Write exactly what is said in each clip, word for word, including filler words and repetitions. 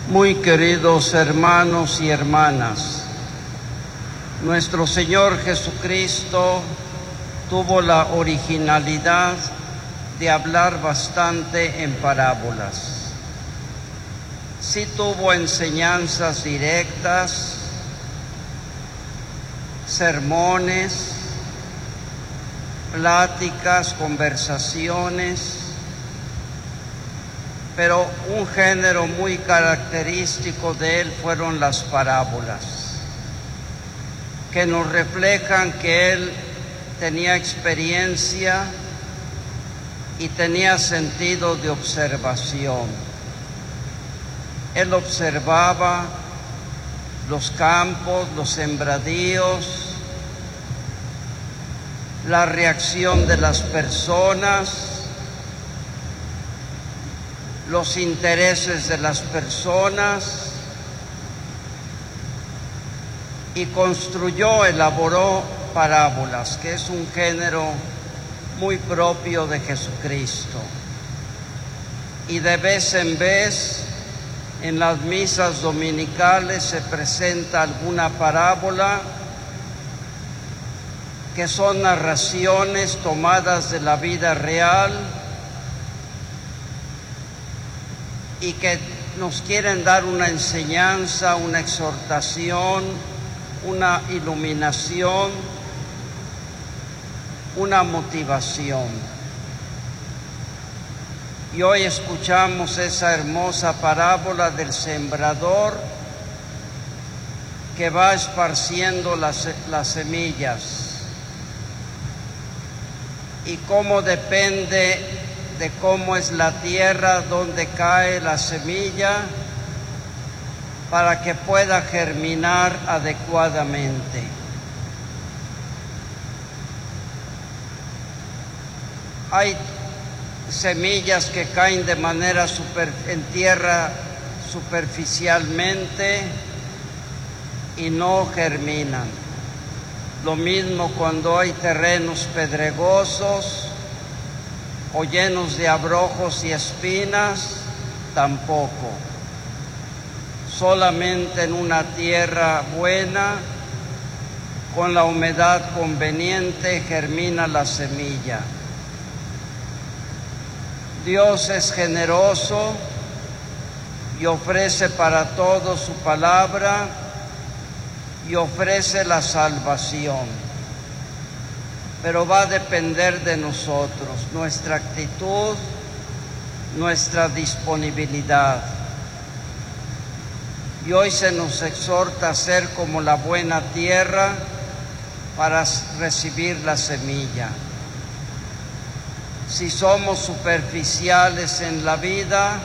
Muy queridos hermanos y hermanas, nuestro Señor Jesucristo tuvo la originalidad de hablar bastante en parábolas. Sí tuvo enseñanzas directas, sermones, pláticas, conversaciones, pero un género muy característico de él fueron las parábolas, que nos reflejan que él tenía experiencia y tenía sentido de observación. Él observaba los campos, los sembradíos, la reacción de las personas, los intereses de las personas, y construyó, elaboró parábolas, que es un género muy propio de Jesucristo. Y de vez en vez, en las misas dominicales se presenta alguna parábola, que son narraciones tomadas de la vida real y que nos quieren dar una enseñanza, una exhortación, una iluminación, una motivación. Y hoy escuchamos esa hermosa parábola del sembrador que va esparciendo las, las semillas, y cómo depende de cómo es la tierra donde cae la semilla para que pueda germinar adecuadamente. Hay semillas que caen de manera super, en tierra superficialmente y no germinan. Lo mismo cuando hay terrenos pedregosos o llenos de abrojos y espinas, tampoco. Solamente en una tierra buena, con la humedad conveniente, germina la semilla. Dios es generoso y ofrece para todos su palabra y ofrece la salvación. Pero va a depender de nosotros, nuestra actitud, nuestra disponibilidad. Y hoy se nos exhorta a ser como la buena tierra para recibir la semilla. Si somos superficiales en la vida,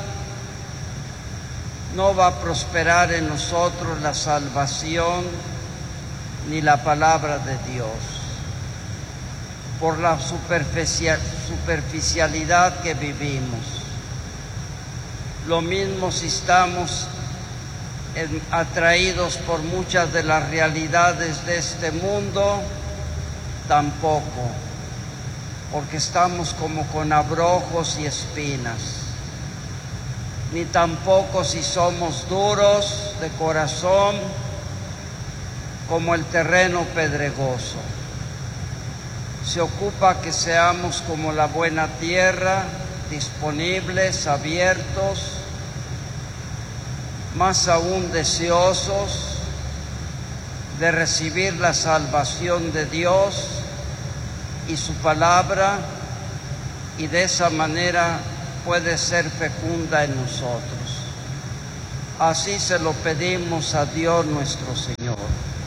no va a prosperar en nosotros la salvación ni la palabra de Dios, por la superficialidad que vivimos. Lo mismo si estamos en, atraídos por muchas de las realidades de este mundo, tampoco, porque estamos como con abrojos y espinas. Ni tampoco si somos duros de corazón, como el terreno pedregoso. Se ocupa que seamos como la buena tierra, disponibles, abiertos, más aún deseosos de recibir la salvación de Dios y su palabra, y de esa manera puede ser fecunda en nosotros. Así se lo pedimos a Dios nuestro Señor.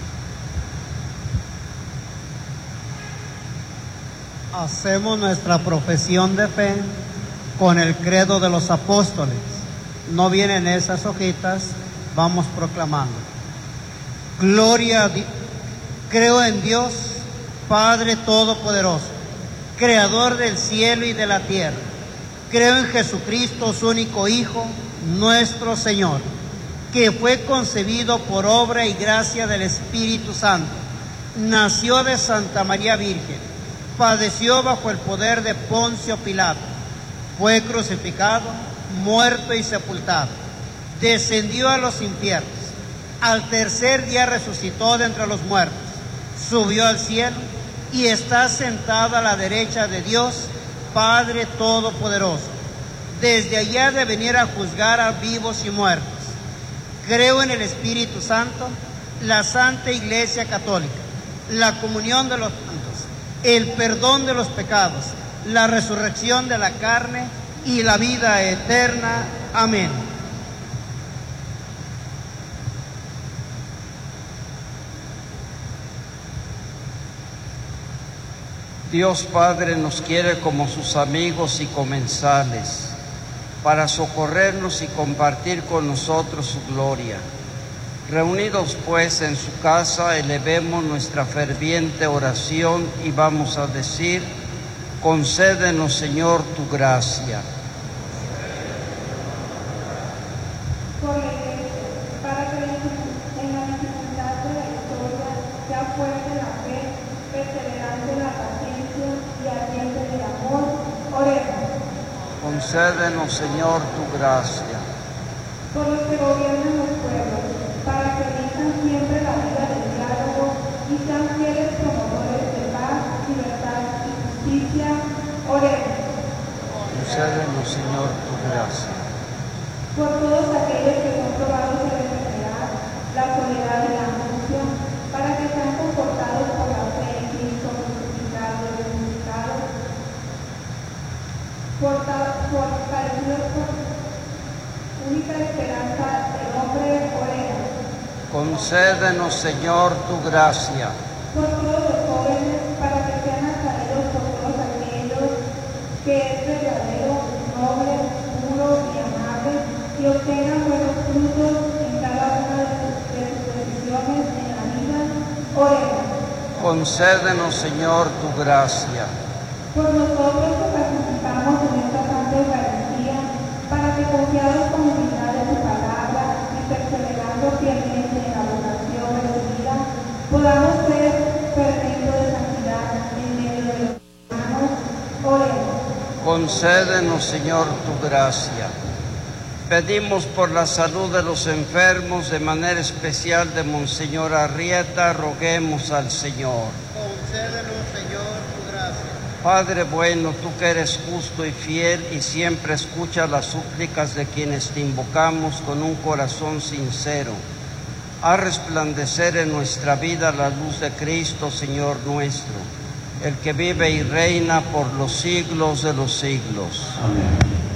Hacemos nuestra profesión de fe con el credo de los apóstoles. No vienen esas hojitas, vamos proclamando. Gloria a Dios. Creo en Dios, Padre Todopoderoso, Creador del cielo y de la tierra. Creo en Jesucristo, su único Hijo, nuestro Señor, que fue concebido por obra y gracia del Espíritu Santo. Nació de Santa María Virgen. Padeció bajo el poder de Poncio Pilato, fue crucificado, muerto y sepultado, descendió a los infiernos, al tercer día resucitó de entre los muertos, subió al cielo y está sentado a la derecha de Dios, Padre Todopoderoso. Desde allá de venir a juzgar a vivos y muertos. Creo en el Espíritu Santo, la Santa Iglesia Católica, la comunión de los santos, el perdón de los pecados, la resurrección de la carne y la vida eterna. Amén. Dios Padre nos quiere como sus amigos y comensales, para socorrernos y compartir con nosotros su gloria. Reunidos pues en su casa, elevemos nuestra ferviente oración y vamos a decir: concédenos, Señor, tu gracia. Por la Iglesia, para que en la dificultad de la historia sea fuerte la fe, perseverante la paciencia y ardiente el amor. Oremos. Concédenos, Señor, tu gracia. Por los que gobiernan los pueblos, para que elijan siempre la vida del diálogo y sean fieles promotores de paz, libertad y justicia. Oremos. Concédenos, Señor, tu gracia. Por todos aquellos que son probados en la enfermedad, la soledad y la angustia, para que sean confortados por la fe en Cristo crucificado y resucitado, fortalecidos por única esperanza del hombre. Oremos. Concédenos, Señor, tu gracia. Por todos los jóvenes, para que sean atraídos por todos aquellos que es verdadero, noble, puro y amable, y obtengan buenos frutos en cada una de sus, de sus decisiones en la vida. Oremos. Concédenos, Señor, tu gracia. Por nosotros que participamos en esta Santa Eucaristía, para que confiados con humildad en tu palabra y perseverando fielmente en la vocación recibida, podamos ser perfectos de santidad en medio de los hermanos. Oremos. Concédenos, Señor, tu gracia. Pedimos por la salud de los enfermos, de manera especial de Monseñor Arrieta, roguemos al Señor. Concédenos, Señor, tu gracia. Padre bueno, tú que eres justo y fiel y siempre escuchas las súplicas de quienes te invocamos con un corazón sincero, haz resplandecer en nuestra vida la luz de Cristo, Señor nuestro, el que vive y reina por los siglos de los siglos. Amén.